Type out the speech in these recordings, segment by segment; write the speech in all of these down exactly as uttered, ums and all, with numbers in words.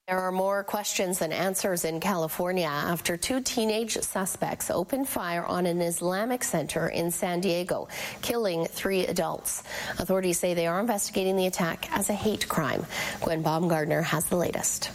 There are more questions than answers in California after two teenage suspects opened fire on an Islamic center in San Diego, killing three adults. Authorities say they are investigating the attack as a hate crime. Gwen Baumgartner has the latest.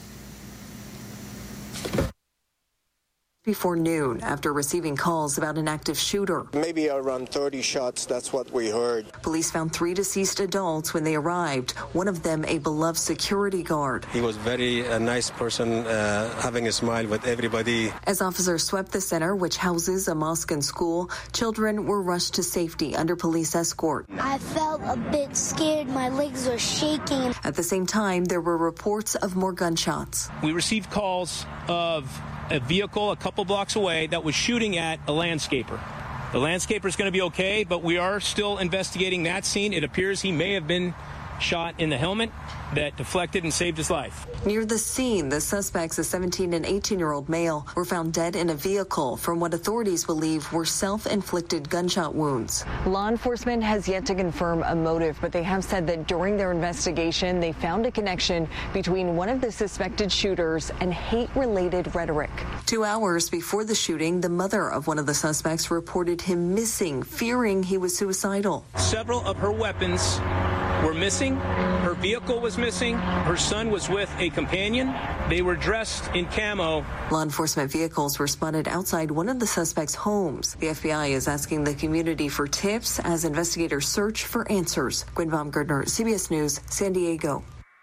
Before noon, after receiving calls about an active shooter. Maybe around thirty shots, that's what we heard. Police found three deceased adults when they arrived, one of them a beloved security guard. He was very a nice person, uh, having a smile with everybody. As officers swept the center, which houses a mosque and school, children were rushed to safety under police escort. I felt a bit scared. My legs were shaking. At the same time, there were reports of more gunshots. We received calls of a vehicle a couple blocks away that was shooting at a landscaper. The landscaper is going to be okay, but we are still investigating that scene. It appears he may have been shot in the helmet that deflected and saved his life. Near the scene, the suspects, a seventeen and eighteen-year-old male, were found dead in a vehicle from what authorities believe were self-inflicted gunshot wounds. Law enforcement has yet to confirm a motive, but they have said that during their investigation, they found a connection between one of the suspected shooters and hate-related rhetoric. Two hours before the shooting, the mother of one of the suspects reported him missing, fearing he was suicidal. Several of her weapons were missing. Her vehicle was missing. Her son was with a companion. They were dressed in camo. Law enforcement vehicles were spotted outside one of the suspects' homes. The F B I is asking the community for tips as investigators search for answers. Gwen Baumgartner, C B S News, San Diego.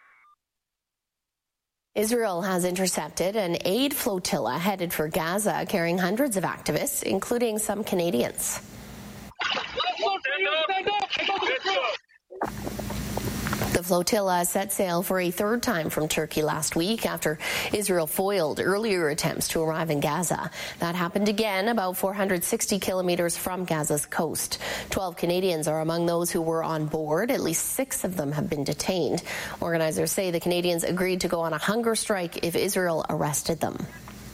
Israel has intercepted an aid flotilla headed for Gaza carrying hundreds of activists, including some Canadians. The flotilla set sail for a third time from Turkey last week after Israel foiled earlier attempts to arrive in Gaza. That happened again about four hundred sixty kilometers from Gaza's coast. Twelve Canadians are among those who were on board. At least six of them have been detained. Organizers say the Canadians agreed to go on a hunger strike if Israel arrested them.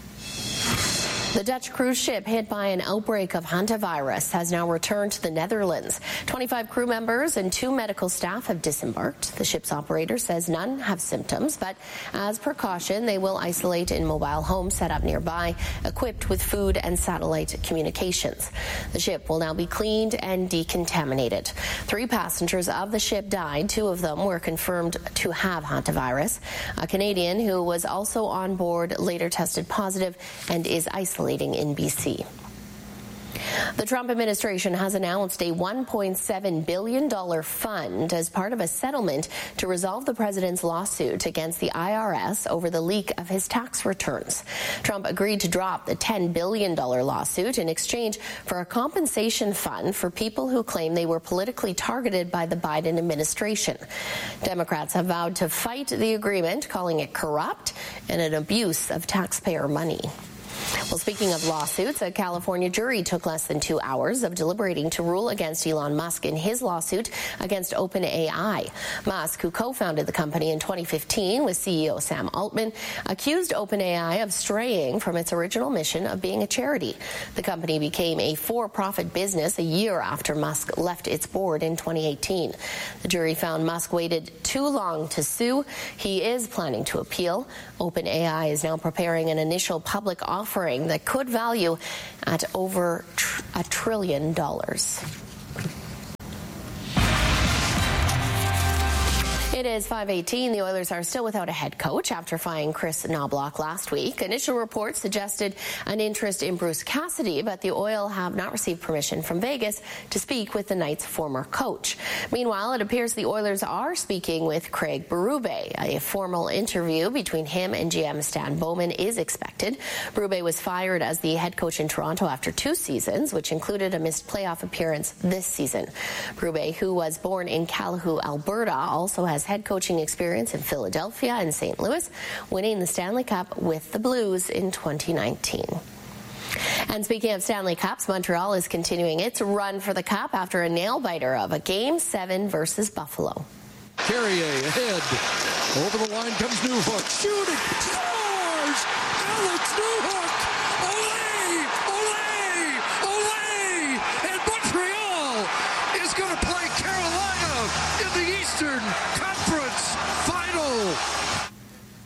The Dutch cruise ship hit by an outbreak of hantavirus has now returned to the Netherlands. twenty-five crew members and two medical staff have disembarked. The ship's operator says none have symptoms, but as precaution, they will isolate in mobile homes set up nearby, equipped with food and satellite communications. The ship will now be cleaned and decontaminated. Three passengers of the ship died. Two of them were confirmed to have hantavirus. A Canadian who was also on board later tested positive and is isolated in B C. The Trump administration has announced a one point seven billion dollars fund as part of a settlement to resolve the president's lawsuit against the I R S over the leak of his tax returns. Trump agreed to drop the ten billion dollars lawsuit in exchange for a compensation fund for people who claim they were politically targeted by the Biden administration. Democrats have vowed to fight the agreement, calling it corrupt and an abuse of taxpayer money. Well, speaking of lawsuits, a California jury took less than two hours of deliberating to rule against Elon Musk in his lawsuit against OpenAI. Musk, who co-founded the company in twenty fifteen with C E O Sam Altman, accused OpenAI of straying from its original mission of being a charity. The company became a for-profit business a year after Musk left its board in twenty eighteen. The jury found Musk waited too long to sue. He is planning to appeal. OpenAI is now preparing an initial public offering that could value at over tr- a trillion dollars. It is five eighteen. The Oilers are still without a head coach after firing Chris Knobloch last week. Initial reports suggested an interest in Bruce Cassidy, but the Oil have not received permission from Vegas to speak with the Knights' former coach. Meanwhile, it appears the Oilers are speaking with Craig Berube. A formal interview between him and G M Stan Bowman is expected. Berube was fired as the head coach in Toronto after two seasons, which included a missed playoff appearance this season. Berube, who was born in Calahoo, Alberta, also has head coaching experience in Philadelphia and Saint Louis, winning the Stanley Cup with the Blues in twenty nineteen. And speaking of Stanley Cups, Montreal is continuing its run for the Cup after a nail-biter of a Game seven versus Buffalo. Carrier ahead. Over the line comes Newhook. Shooting. Scores! Alex Newhook! Olé! Olé! Olé! And Montreal is going to play Carolina in the Eastern Conference Final.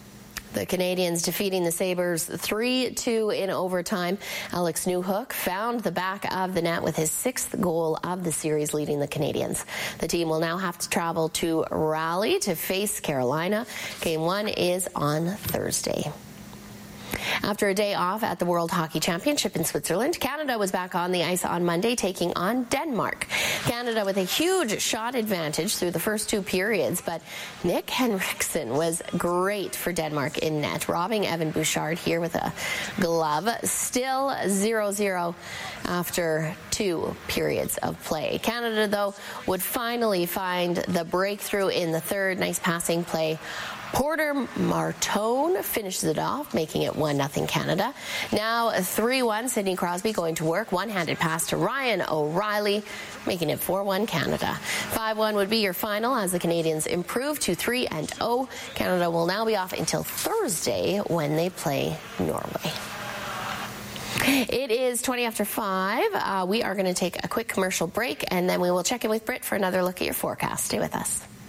The Canadians defeating the Sabres three two in overtime. Alex Newhook found the back of the net with his sixth goal of the series, leading the Canadians. The team will now have to travel to Raleigh to face Carolina. Game one is on Thursday. After a day off at the World Hockey Championship in Switzerland, Canada was back on the ice on Monday, taking on Denmark. Canada with a huge shot advantage through the first two periods, but Nick Henriksen was great for Denmark in net, robbing Evan Bouchard here with a glove. Still zero zero after two periods of play. Canada, though, would finally find the breakthrough in the third. Nice passing play. Porter Martone finishes it off, making it one nothing Canada. Now three one, Sidney Crosby going to work. One-handed pass to Ryan O'Reilly, making it four one Canada. five one would be your final as the Canadians improve to three and oh. Canada will now be off until Thursday when they play Norway. It is twenty after five. Uh, we are going to take a quick commercial break, and then we will check in with Britt for another look at your forecast. Stay with us.